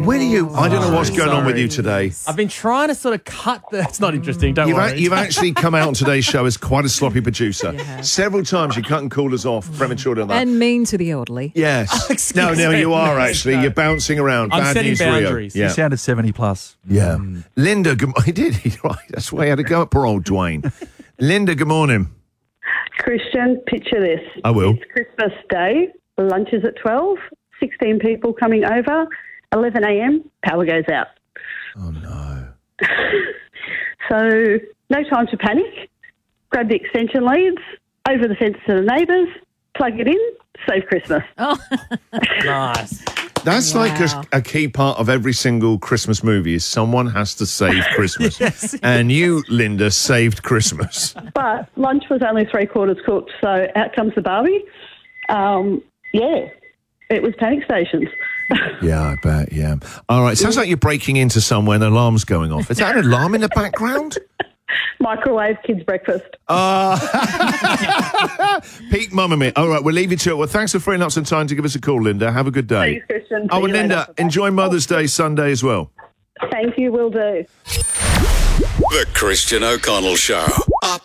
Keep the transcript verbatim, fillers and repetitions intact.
When are you? I don't know what's going on with Sorry. you today. I've been trying to sort of cut the... It's not interesting, don't You've, worry. a, you've actually come out on today's show as quite a sloppy producer. Yeah. Several times you cut and call us off prematurely on that. And mean to the elderly. Yes. Excuse no, no, me. you are No, actually. no. You're bouncing around. I'm Bad setting news, boundaries. Rio. You Yeah. sounded seventy plus. Yeah. Linda, good, I did. Right. That's the way I had to go at poor old Dwayne. Linda, good morning. Christian, picture this. I will. It's Christmas Day. Lunch is at twelve. sixteen people coming over. eleven a.m. Power goes out. Oh, no. So no time to panic. Grab the extension leads, over the fence to the neighbours, plug it in, save Christmas. Oh, Nice. That's like Wow. a, a key part of every single Christmas movie is someone has to save Christmas. And you, Linda, saved Christmas. But lunch was only three quarters cooked, so out comes the Barbie. Um, yeah, it was panic stations. Yeah, I bet, yeah. All right, sounds like you're breaking into somewhere and an alarm's going off. Is that an alarm in the background? Microwave kids' breakfast. Uh, peak moment. All right, we'll leave you to it. Well, thanks for freeing up some time to give us a call, Linda. Have a good day. Thanks, Christian. Oh, See and you Linda, later. enjoy Mother's Day Sunday as well. Thank you, will do. The Christian O'Connell Show. Up